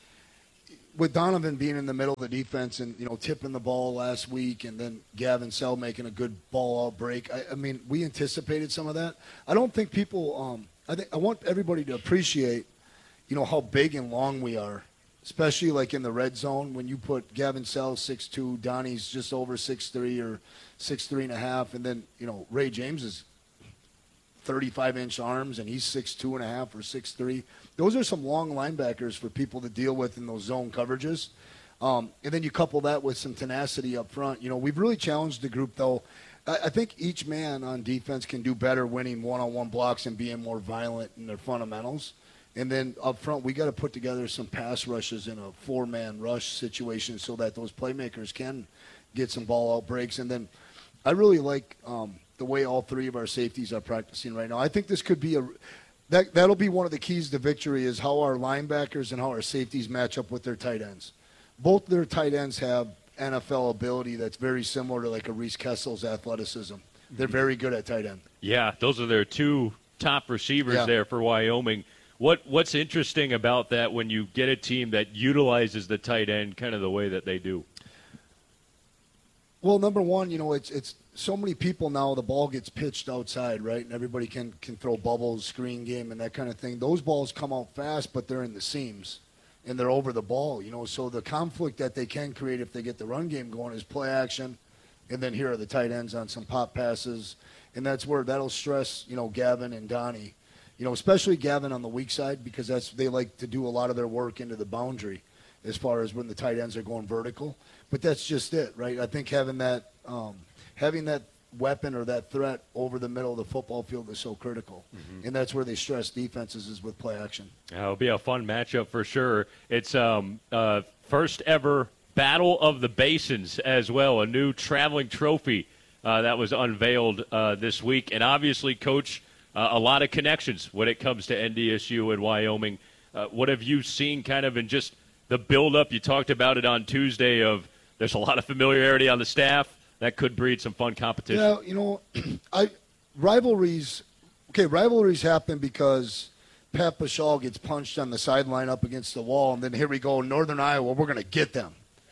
with Donovan being in the middle of the defense and, you know, tipping the ball last week and then Gavin Sell making a good ball out break, I, I mean, we anticipated some of that. I don't think people um, – I think I want everybody to appreciate, you know, how big and long we are, especially like in the red zone when you put Gavin Sell six two, Donnie's just over six three or six three and a half, and then, you know, Ray James is thirty-five inch arms and he's six two and a half or six three. Those are some long linebackers for people to deal with in those zone coverages. Um, and then you couple that with some tenacity up front. You know, we've really challenged the group, though. I, I think each man on defense can do better winning one-on-one blocks and being more violent in their fundamentals. And then up front, we got to put together some pass rushes in a four-man rush situation so that those playmakers can get some ball out breaks. And then I really like um, the way all three of our safeties are practicing right now. I think this could be a that that'll be one of the keys to victory is how our linebackers and how our safeties match up with their tight ends. Both their tight ends have N F L ability that's very similar to like a Reese Kessel's athleticism. They're very good at tight end. Yeah, those are their two top receivers Yeah. there for Wyoming. What What's interesting about that when you get a team that utilizes the tight end kind of the way that they do? Well, number one, you know, it's it's so many people now, the ball gets pitched outside, right? And everybody can, can throw bubbles, screen game, and that kind of thing. Those balls come out fast, but they're in the seams, and they're over the ball, you know. So the conflict that they can create if they get the run game going is play action, and then here are the tight ends on some pop passes. And that's where that'll stress, you know, Gavin and Donnie, you know, especially Gavin on the weak side because that's they like to do a lot of their work into the boundary as far as when the tight ends are going vertical. But that's just it, right? I think having that um, having that weapon or that threat over the middle of the football field is so critical. Mm-hmm. And that's where they stress defenses is with play action. Yeah, it'll be a fun matchup for sure. It's um uh first ever Battle of the Basins as well, a new traveling trophy uh, that was unveiled uh, this week. And obviously, Coach, uh, a lot of connections when it comes to N D S U and Wyoming. Uh, what have you seen kind of in just the build-up? You talked about it on Tuesday of there's a lot of familiarity on the staff. That could breed some fun competition. Yeah, you know, I rivalries. Okay, rivalries happen because Pat Paschal gets punched on the sideline up against the wall, and then here we go, Northern Iowa, we're going to get them.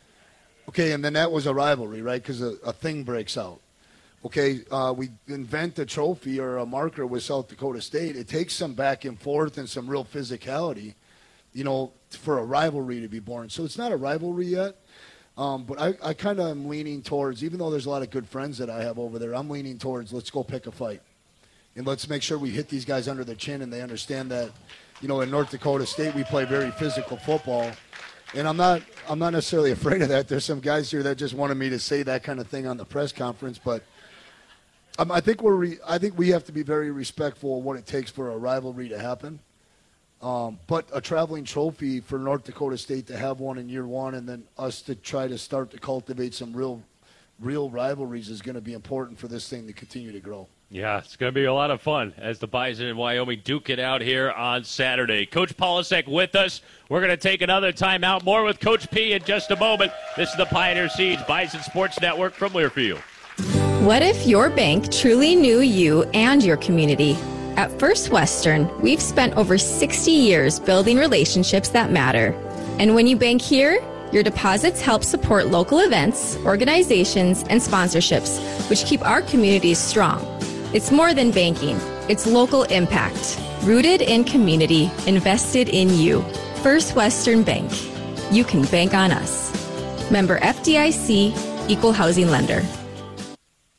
Okay, and then that was a rivalry, right? Because a, a thing breaks out. Okay, uh, we invent a trophy or a marker with South Dakota State. It takes some back and forth and some real physicality, you know, for a rivalry to be born. So it's not a rivalry yet. Um, but I, I kind of am leaning towards, even though there's a lot of good friends that I have over there, I'm leaning towards let's go pick a fight. And let's make sure we hit these guys under the chin and they understand that, you know, in North Dakota State we play very physical football. And I'm not I'm not necessarily afraid of that. There's some guys here that just wanted me to say that kind of thing on the press conference. But um, I think we're re- I think we have to be very respectful of what it takes for a rivalry to happen. Um, but a traveling trophy for North Dakota State to have one in year one and then us to try to start to cultivate some real real rivalries is going to be important for this thing to continue to grow. Yeah, it's going to be a lot of fun as the Bison in Wyoming duke it out here on Saturday. Coach Polasek with us. We're going to take another time out. More with Coach P in just a moment. This is the Pioneer Siege Bison Sports Network from Learfield. What if your bank truly knew you and your community? At First Western, we've spent over sixty years building relationships that matter. And when you bank here, your deposits help support local events, organizations, and sponsorships, which keep our communities strong. It's more than banking. It's local impact. Rooted in community, invested in you. First Western Bank. You can bank on us. Member F D I C, Equal Housing Lender.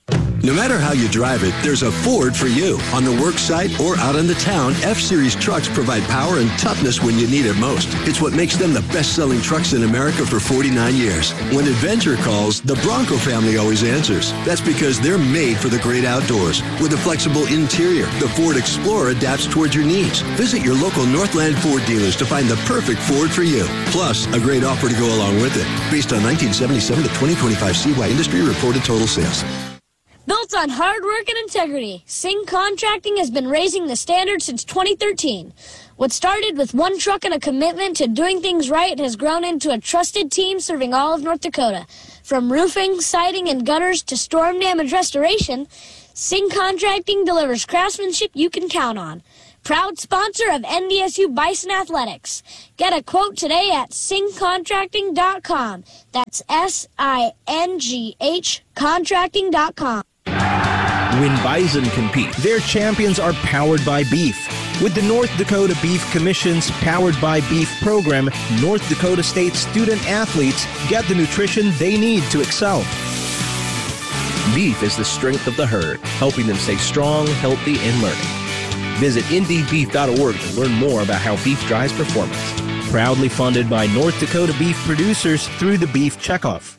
No matter how you drive it, there's a Ford for you. On the work site or out in the town, F-Series trucks provide power and toughness when you need it most. It's what makes them the best-selling trucks in America for forty-nine years. When adventure calls, the Bronco family always answers. That's because they're made for the great outdoors. With a flexible interior, the Ford Explorer adapts towards your needs. Visit your local Northland Ford dealers to find the perfect Ford for you. Plus, a great offer to go along with it. Based on nineteen seventy-seven to twenty twenty-five C Y industry reported total sales. Built on hard work and integrity, Singh Contracting has been raising the standard since twenty thirteen. What started with one truck and a commitment to doing things right has grown into a trusted team serving all of North Dakota. From roofing, siding, and gutters to storm damage restoration, Singh Contracting delivers craftsmanship you can count on. Proud sponsor of N D S U Bison Athletics. Get a quote today at singh contracting dot com. That's S I N G H contracting dot com. When bison compete, their champions are powered by beef. With the North Dakota Beef Commission's Powered by Beef program, North Dakota State student athletes get the nutrition they need to excel. Beef is the strength of the herd, helping them stay strong, healthy, and learning. Visit indeed beef dot org to learn more about how beef drives performance. Proudly funded by North Dakota beef producers through the Beef Checkoff.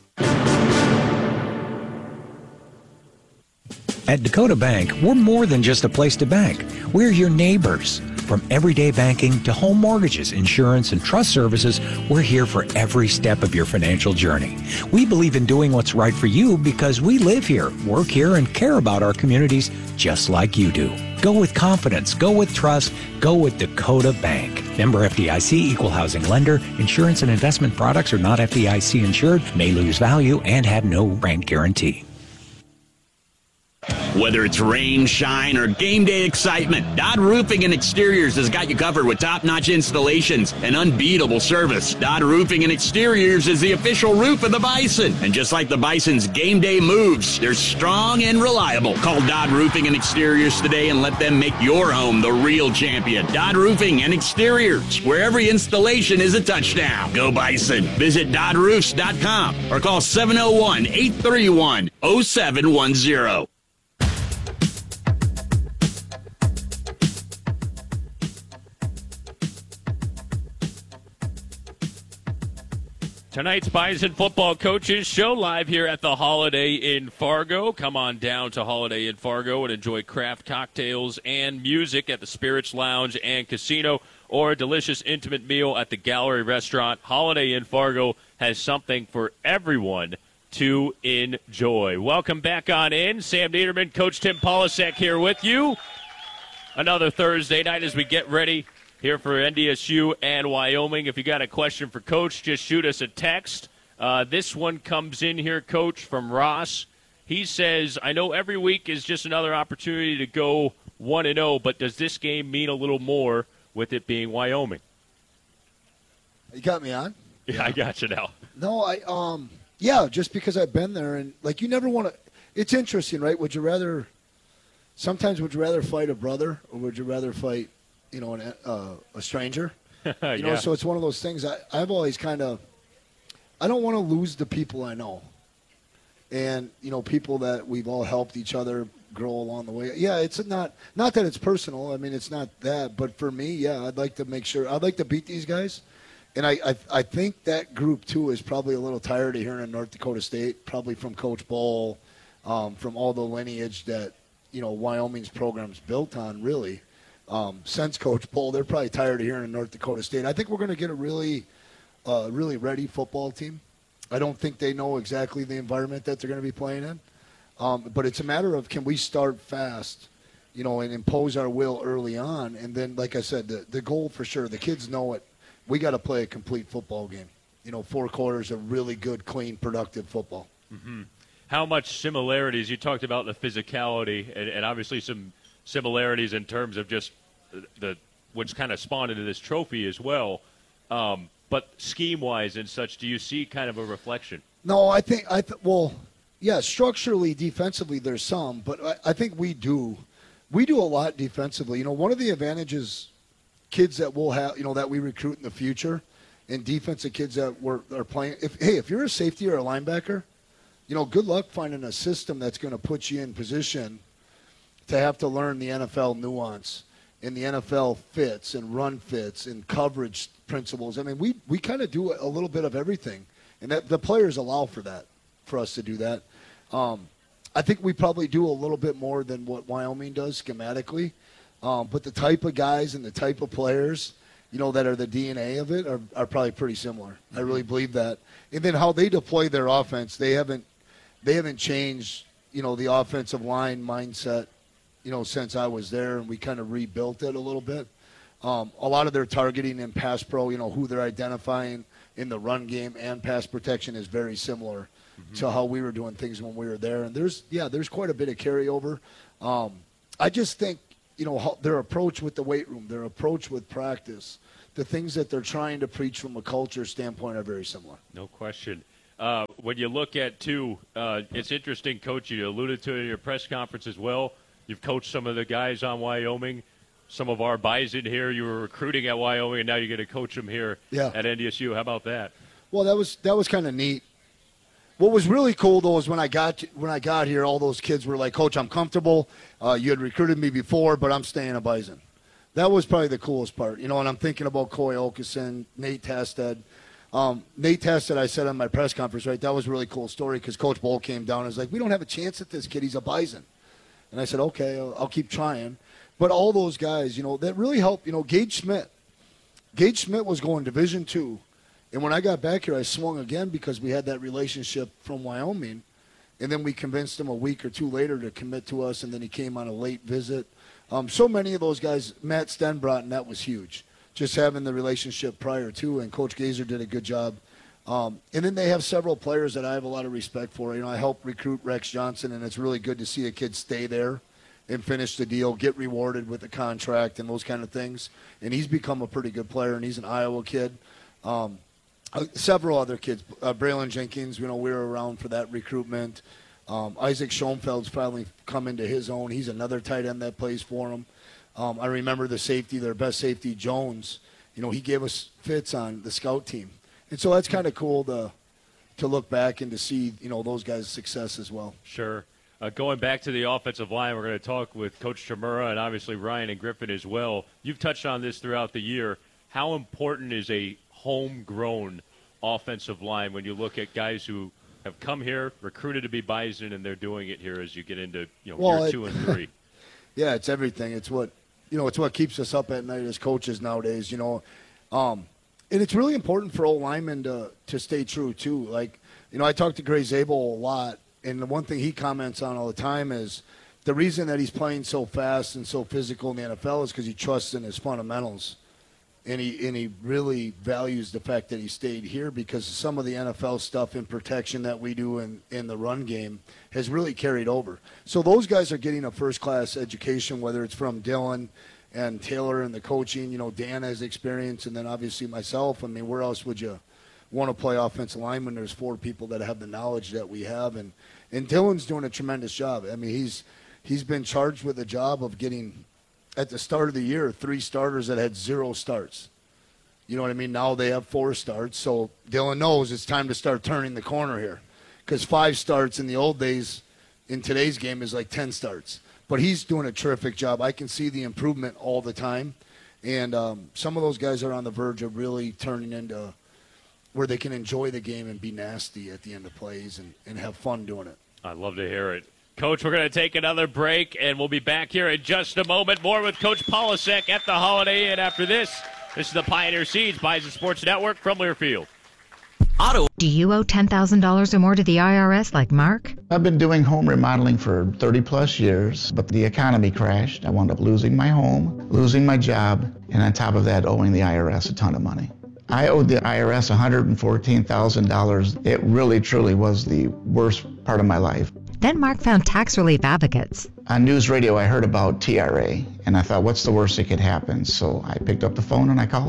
At Dakota Bank, we're more than just a place to bank. We're your neighbors. From everyday banking to home mortgages, insurance, and trust services, we're here for every step of your financial journey. We believe in doing what's right for you because we live here, work here, and care about our communities just like you do. Go with confidence. Go with trust. Go with Dakota Bank. Member F D I C, equal housing lender. Insurance and investment products are not F D I C insured, may lose value, and have no rent guarantee. Whether it's rain, shine, or game day excitement, Dodd Roofing and Exteriors has got you covered with top-notch installations and unbeatable service. Dodd Roofing and Exteriors is the official roof of the Bison. And just like the Bison's game day moves, they're strong and reliable. Call Dodd Roofing and Exteriors today and let them make your home the real champion. Dodd Roofing and Exteriors, where every installation is a touchdown. Go Bison. Visit dodd roofs dot com or call seven oh one, eight three one, oh seven one oh. Tonight's Bison Football Coaches Show live here at the Holiday Inn Fargo. Come on down to Holiday Inn Fargo and enjoy craft cocktails and music at the Spirits Lounge and Casino, or a delicious intimate meal at the Gallery Restaurant. Holiday Inn Fargo has something for everyone to enjoy. Welcome back on in. Sam Niederman, Coach Tim Polasek here with you. Another Thursday night as we get ready here for N D S U and Wyoming. If you got a question for Coach, just shoot us a text. Uh, this one comes in here, Coach, from Ross. He says, I know every week is just another opportunity to go one and oh, but does this game mean a little more with it being Wyoming? You got me on? Yeah, I got you now. No, I um yeah, just because I've been there, and like you never want to – it's interesting, right? Would you rather – sometimes would you rather fight a brother or would you rather fight – you know, an, uh, a stranger, you know, yeah. So it's one of those things. I, I've always kind of, I don't want to lose the people I know, and you know, people that we've all helped each other grow along the way. Yeah, it's not, not that it's personal. I mean, it's not that, but for me, yeah, I'd like to make sure, I'd like to beat these guys, and I, I, I think that group too is probably a little tired of hearing North Dakota State, probably from Coach Ball, um, from all the lineage that you know Wyoming's program's built on, really. Um, since Coach Bull, they're probably tired of hearing North Dakota State. I think we're going to get a really, uh, really ready football team. I don't think they know exactly the environment that they're going to be playing in, um, but it's a matter of can we start fast, you know, and impose our will early on, and then, like I said, the the goal for sure, the kids know it. We got to play a complete football game. You know, four quarters of really good, clean, productive football. Mm-hmm. How much similarities? You talked about the physicality, and, and obviously some similarities in terms of just the, the which kind of spawned into this trophy as well. Um, but scheme-wise and such, do you see kind of a reflection? No, I think I th- well, yeah, structurally, defensively, there's some, but I, I think we do we do a lot defensively. You know, one of the advantages kids that we'll have, you know, that we recruit in the future, and defensive kids that we're are playing. If hey, if you're a safety or a linebacker, you know, good luck finding a system that's going to put you in position to have to learn the N F L nuance and the N F L fits and run fits and coverage principles. I mean, we, we kind of do a little bit of everything, and that the players allow for that, for us to do that. Um, I think we probably do a little bit more than what Wyoming does schematically, um, but the type of guys and the type of players, you know, that are the D N A of it are, are probably pretty similar. I really believe that. And then how they deploy their offense, they haven't they haven't changed, you know, the offensive line mindset, you know, since I was there, and we kind of rebuilt it a little bit. Um, a lot of their targeting in pass pro, you know, who they're identifying in the run game and pass protection is very similar mm-hmm. to how we were doing things when we were there. And there's, yeah, there's quite a bit of carryover. Um, I just think, you know, how, their approach with the weight room, their approach with practice, the things that they're trying to preach from a culture standpoint are very similar. No question. Uh, when you look at, too, uh, it's interesting, Coach, you alluded to it in your press conference as well. You've coached some of the guys on Wyoming, some of our Bison here. You were recruiting at Wyoming, and now you're going to coach them here yeah. at N D S U. How about that? Well, that was that was kind of neat. What was really cool, though, is when I got when I got here, all those kids were like, Coach, I'm comfortable. Uh, you had recruited me before, but I'm staying a Bison. That was probably the coolest part. You know, and I'm thinking about Coy Okeson, Nate Tasted. Um, Nate Tasted, I said on my press conference, right, that was a really cool story because Coach Bull came down and was like, we don't have a chance at this kid. He's a Bison. And I said, okay, I'll, I'll keep trying. But all those guys, you know, that really helped. You know, Gage Schmidt. Gage Schmidt was going Division two. And when I got back here, I swung again because we had that relationship from Wyoming. And then we convinced him a week or two later to commit to us, and then he came on a late visit. Um, so many of those guys, Matt Stenbrotten, that was huge. Just having the relationship prior to, and Coach Gazer did a good job. Um, and then they have several players that I have a lot of respect for. You know, I helped recruit Rex Johnson, and it's really good to see a kid stay there and finish the deal, get rewarded with a contract and those kind of things. And he's become a pretty good player, and he's an Iowa kid. Um, uh, several other kids. Uh, Braylon Jenkins, you know, we were around for that recruitment. Um, Isaac Schoenfeld's finally come into his own. He's another tight end that plays for him. Um, I remember the safety, their best safety, Jones. You know, he gave us fits on the scout team. And so that's kind of cool to to look back and to see, you know, those guys' success as well. Sure. Uh, going back to the offensive line, we're going to talk with Coach Chmura and obviously Ryan and Griffin as well. You've touched on this throughout the year. How important is a homegrown offensive line when you look at guys who have come here, recruited to be Bison, and they're doing it here as you get into, you know, well, year it, two and three? Yeah, it's everything. It's what, you know, it's what keeps us up at night as coaches nowadays, you know. Um, and it's really important for old linemen to, to stay true, too. Like, you know, I talk to Gray Zabel a lot, and the one thing he comments on all the time is the reason that he's playing so fast and so physical in the N F L is because he trusts in his fundamentals. And he and he really values the fact that he stayed here because some of the N F L stuff in protection that we do in, in the run game has really carried over. So those guys are getting a first-class education, whether it's from Dylan and Taylor and the coaching. You know, Dan has experience, and then obviously myself. I mean, where else would you want to play offensive line when there's four people that have the knowledge that we have? And, and Dylan's doing a tremendous job. I mean, he's he's been charged with the job of getting – at the start of the year, three starters that had zero starts. You know what I mean? Now they have four starts. So Dylan knows it's time to start turning the corner here. Because five starts in the old days in today's game is like ten starts. But he's doing a terrific job. I can see the improvement all the time. And um, some of those guys are on the verge of really turning into where they can enjoy the game and be nasty at the end of plays and, and have fun doing it. I'd love to hear it. Coach, we're going to take another break, and we'll be back here in just a moment. More with Coach Polasek at the Holiday Inn after this. This is the Pioneer Seeds Bison Sports Network from Learfield. Auto. Do you owe ten thousand dollars or more to the I R S like Mark? I've been doing home remodeling for thirty plus years, but the economy crashed. I wound up losing my home, losing my job, and on top of that, owing the I R S a ton of money. I owed the I R S one hundred fourteen thousand dollars. It really, truly was the worst part of my life. Then Mark found tax relief advocates. On news radio, I heard about T R A, and I thought, what's the worst that could happen? So I picked up the phone and I called them.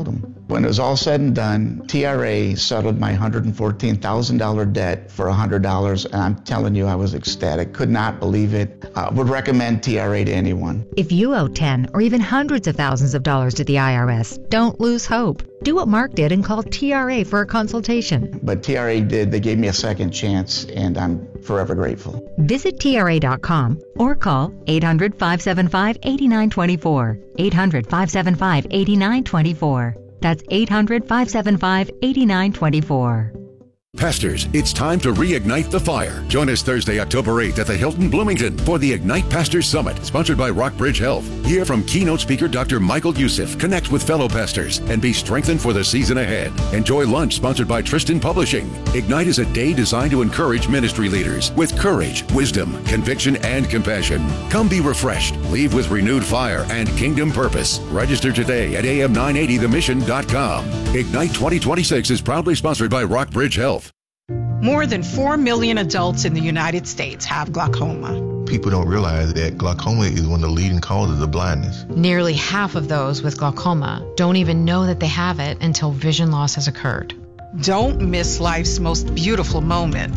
When it was all said and done, T R A settled my one hundred fourteen thousand dollars debt for one hundred dollars, and I'm telling you, I was ecstatic. Could not believe it. I would recommend T R A to anyone. If you owe ten or even hundreds of thousands of dollars to the I R S, don't lose hope. Do what Mark did and call T R A for a consultation. But T R A did. They gave me a second chance, and I'm forever grateful. Visit T R A dot com or call eight hundred, five seven five, eight nine two four. eight hundred, five seven five, eight nine two four. That's eight hundred, five seven five, eight nine two four. Pastors, it's time to reignite the fire. Join us Thursday, October eighth at the Hilton Bloomington for the Ignite Pastors Summit, sponsored by Rockbridge Health. Hear from keynote speaker Doctor Michael Youssef, connect with fellow pastors, and be strengthened for the season ahead. Enjoy lunch sponsored by Tristan Publishing. Ignite is a day designed to encourage ministry leaders with courage, wisdom, conviction, and compassion. Come be refreshed, leave with renewed fire and kingdom purpose. Register today at A M nine eighty the mission dot com. Ignite twenty twenty-six is proudly sponsored by Rockbridge Health. More than four million adults in the United States have glaucoma. People don't realize that glaucoma is one of the leading causes of blindness. Nearly half of those with glaucoma don't even know that they have it until vision loss has occurred. Don't miss life's most beautiful moments.